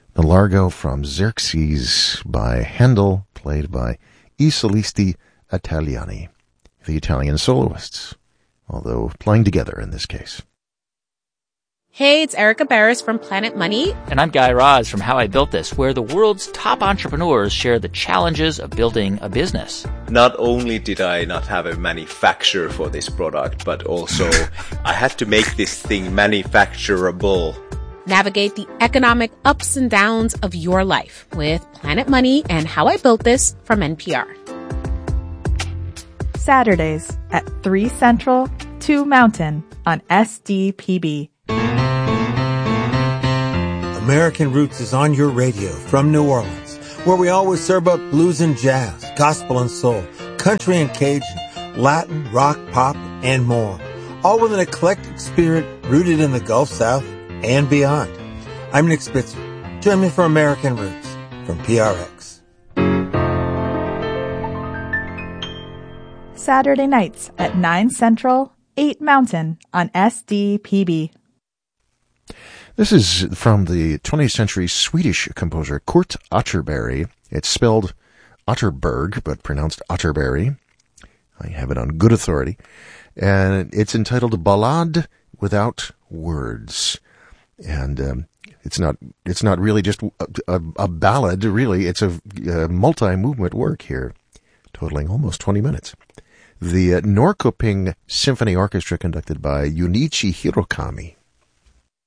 The Largo from Xerxes by Handel, played by I Solisti Italiani, the Italian soloists, although playing together in this case. Hey, it's Erica Barris from Planet Money. And I'm Guy Raz from How I Built This, where the world's top entrepreneurs share the challenges of building a business. Not only did I not have a manufacturer for this product, but also I had to make this thing manufacturable. Navigate the economic ups and downs of your life with Planet Money and How I Built This from NPR. Saturdays at 3 Central, 2 Mountain on SDPB. American Roots is on your radio from New Orleans, where we always serve up blues and jazz, gospel and soul, country and Cajun, Latin, rock, pop, and more, all with an eclectic spirit rooted in the Gulf South and beyond. I'm Nick Spitzer. Join me for American Roots from PRX. Saturday nights at 9 Central, 8 Mountain on SDPB. This is from the 20th century Swedish composer Kurt Otterberg. It's spelled Otterberg, but pronounced Otterberry. I have it on good authority. And it's entitled Ballad Without Words. And it's not really just a ballad, really. It's a multi-movement work here, totaling almost 20 minutes. The Norrköping Symphony Orchestra, conducted by Junichi Hirokami.